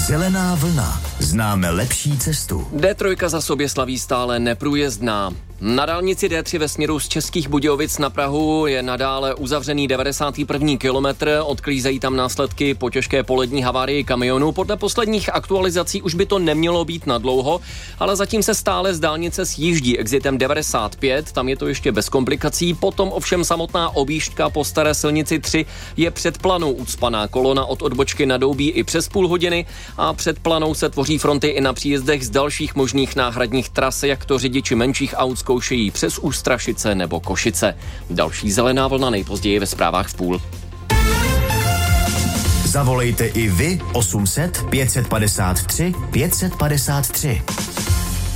Zelená vlna. Známe lepší cestu. D3 za sobě slaví stále neprůjezdná. Na dálnici D3 ve směru z Českých Budějovic na Prahu je nadále uzavřený 91. kilometr, odklízejí tam následky po těžké polední havárii kamionu. Podle posledních aktualizací už by to nemělo být nadlouho, ale zatím se stále z dálnice sjíždí exitem 95, tam je to ještě bez komplikací, potom ovšem samotná objížďka po staré silnici 3 je před Planou ucpaná, kolona od odbočky na Doubí i přes půl hodiny a před Planou se tvoří fronty i na příjezdech z dalších možných náhradních tras, jak to řidiči menších aut zkoušejí přes Ústrašice nebo Košice. Další zelená vlna nejpozději ve zprávách v půl. Zavolejte i vy 800 553 553.